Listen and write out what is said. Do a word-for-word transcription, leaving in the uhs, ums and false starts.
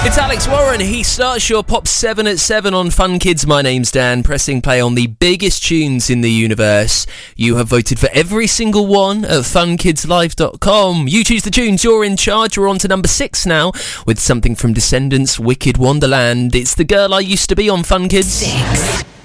It's Alex Warren. He starts your Pop seven at seven on Fun Kids. My name's Dan, pressing play on the biggest tunes in the universe. You have voted for every single one at fun kids live dot com. You choose the tunes, you're in charge. We're on to number six now with something from Descendants' Wicked Wonderland. It's The Girl I Used to Be on Fun Kids. Six.